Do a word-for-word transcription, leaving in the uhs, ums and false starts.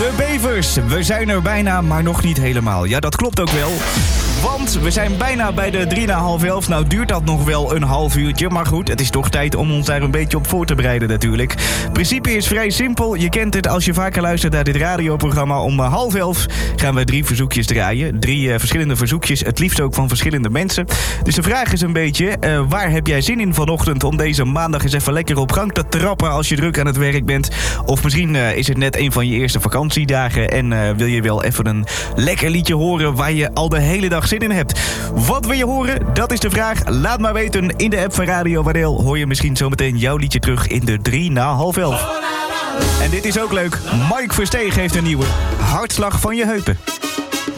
De bevers, we zijn er bijna, maar nog niet helemaal. Ja, dat klopt ook wel. Want we zijn bijna bij de drie na half elf. Nou duurt dat nog wel een half uurtje. Maar goed, het is toch tijd om ons daar een beetje op voor te bereiden natuurlijk. Het principe is vrij simpel. Je kent het als je vaker luistert naar dit radioprogramma. Om uh, half elf gaan we drie verzoekjes draaien. Drie uh, verschillende verzoekjes, het liefst ook van verschillende mensen. Dus de vraag is een beetje, uh, waar heb jij zin in vanochtend om deze maandag eens even lekker op gang te trappen als je druk aan het werk bent? Of misschien uh, is het net een van je eerste vakantiedagen en uh, wil je wel even een lekker liedje horen waar je al de hele dag zin in hebt. Wat wil je horen? Dat is de vraag. Laat maar weten in de app van Radio Waardeel. Hoor je misschien zometeen jouw liedje terug in de drie na half elf. En dit is ook leuk. Mike Versteeg heeft een nieuwe. Hartslag van je heupen.